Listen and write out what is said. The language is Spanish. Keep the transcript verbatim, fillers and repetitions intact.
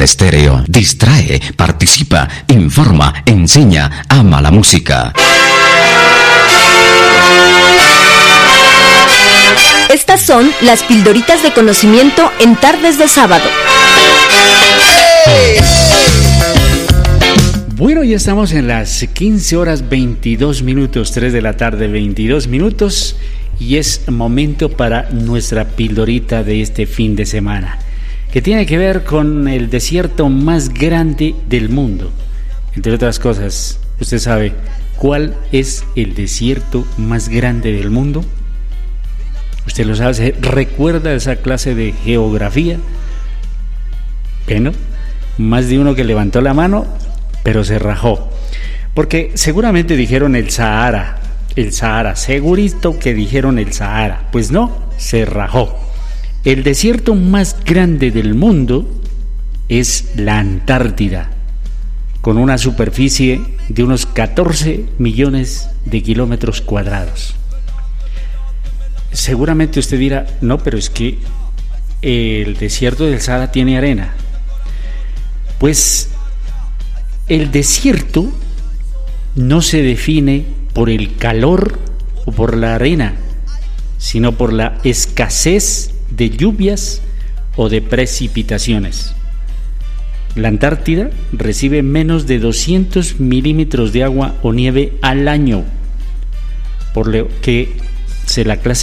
Estéreo. Distrae, participa, informa, enseña, ama la música. Estas son las pildoritas de conocimiento en Tardes de Sábado. Bueno, ya estamos en las quince horas veintidós minutos, tres de la tarde, veintidós minutos, y es momento para nuestra pildorita de este fin de semana, que tiene que ver con el desierto más grande del mundo. Entre otras cosas, ¿usted sabe cuál es el desierto más grande del mundo? ¿Usted lo sabe? ¿Recuerda esa clase de geografía? Bueno, más de uno que levantó la mano, pero se rajó, porque seguramente dijeron el Sahara, el Sahara, segurito que dijeron el Sahara. Pues no, se rajó. El desierto más grande del mundo es la Antártida, con una superficie de unos catorce millones de kilómetros cuadrados. Seguramente usted dirá, no, pero es que el desierto del Sahara tiene arena. Pues el desierto no se define por el calor o por la arena, sino por la escasez de lluvias o de precipitaciones. La Antártida recibe menos de doscientos milímetros de agua o nieve al año, por lo que se la clasifica